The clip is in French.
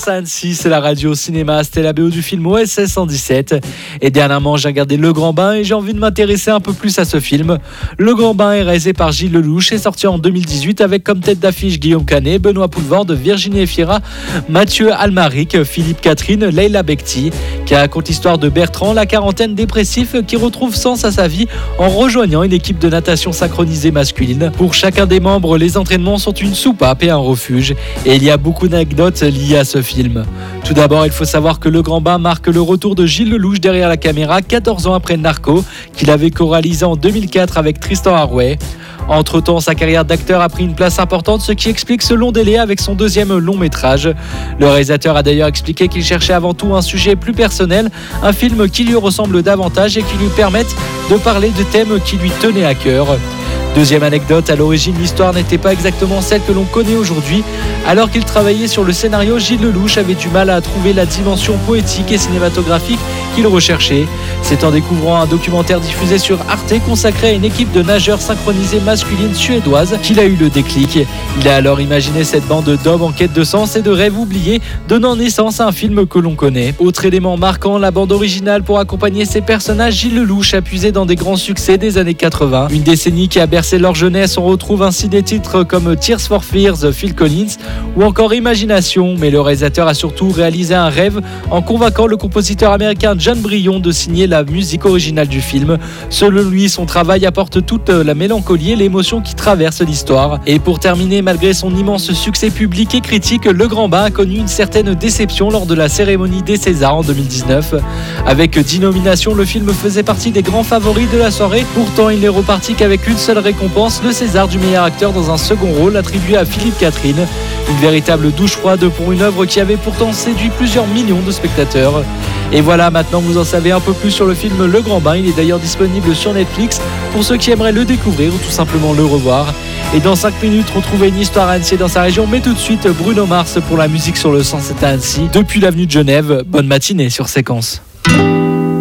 Séquence à Annecy, c'est la radio cinéma, c'était la BO du film OSS 117. Et dernièrement, j'ai regardé Le Grand Bain et j'ai envie de m'intéresser un peu plus à ce film. Le Grand Bain est réalisé par Gilles Lelouch et sorti en 2018 avec comme tête d'affiche Guillaume Canet, Benoît Poelvoorde, Virginie Efira, Mathieu Almaric, Philippe Catherine, Leila Bekti, qui raconte l'histoire de Bertrand, la quarantaine dépressif qui retrouve sens à sa vie en rejoignant une équipe de natation synchronisée masculine. Pour chacun des membres, les entraînements sont une soupape et un refuge. Et il y a beaucoup d'anecdotes liées à ce film. Tout d'abord, il faut savoir que Le Grand Bain marque le retour de Gilles Lelouch derrière la caméra 14 ans après Narco, qu'il avait co-réalisé en 2004 avec Tristan Harouet. Entre-temps, sa carrière d'acteur a pris une place importante, ce qui explique ce long délai avec son deuxième long métrage. Le réalisateur a d'ailleurs expliqué qu'il cherchait avant tout un sujet plus personnel, un film qui lui ressemble davantage et qui lui permette de parler de thèmes qui lui tenaient à cœur. Deuxième anecdote, à l'origine, l'histoire n'était pas exactement celle que l'on connaît aujourd'hui. Alors qu'il travaillait sur le scénario, Gilles Lelouch avait du mal à trouver la dimension poétique et cinématographique qu'il recherchait. C'est en découvrant un documentaire diffusé sur Arte consacré à une équipe de nageurs synchronisés masculines suédoises qu'il a eu le déclic. Il a alors imaginé cette bande d'hommes en quête de sens et de rêves oubliés, donnant naissance à un film que l'on connaît. Autre élément marquant, la bande originale pour accompagner ses personnages, Gilles Lelouch a puisé dans des grands succès des années 80. Une décennie qui a bercé leur jeunesse, on retrouve ainsi des titres comme Tears for Fears, Phil Collins, ou encore Imagination, mais le réalisateur a surtout réalisé un rêve en convainquant le compositeur américain John Bryan de signer la musique originale du film. Selon lui, son travail apporte toute la mélancolie et l'émotion qui traverse l'histoire. Et pour terminer, malgré son immense succès public et critique, Le Grand Bain a connu une certaine déception lors de la cérémonie des Césars en 2019. Avec 10 nominations, le film faisait partie des grands favoris de la soirée. Pourtant, il n'est reparti qu'avec une seule récompense, le César du meilleur acteur dans un second rôle attribué à Philippe Catherine. Une véritable douche froide pour une œuvre qui avait pourtant séduit plusieurs millions de spectateurs. Et voilà, maintenant vous en savez un peu plus sur le film Le Grand Bain. Il est d'ailleurs disponible sur Netflix pour ceux qui aimeraient le découvrir ou tout simplement le revoir. Et dans 5 minutes, retrouvez une histoire à Annecy dans sa région. Mais tout de suite, Bruno Mars pour la musique sur le 107 à Annecy. Depuis l'avenue de Genève, bonne matinée sur Séquence.